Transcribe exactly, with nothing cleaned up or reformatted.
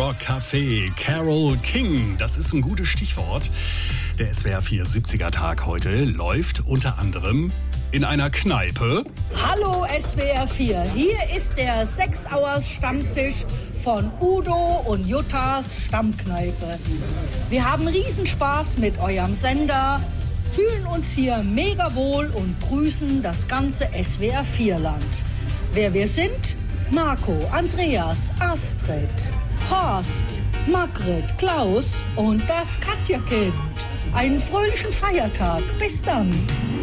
Rock Café, Carole King, das ist ein gutes Stichwort. Der S W R vier siebziger Tag heute läuft unter anderem in einer Kneipe. Hallo S W R vier, hier ist der sechs Hours Stammtisch von Udo und Juttas Stammkneipe. Wir haben Riesenspaß mit eurem Sender, fühlen uns hier mega wohl und grüßen das ganze S W R vier Land. Wer wir sind? Marco, Andreas, Astrid, Horst, Margret, Klaus und das Katja-Kind. Einen fröhlichen Feiertag. Bis dann.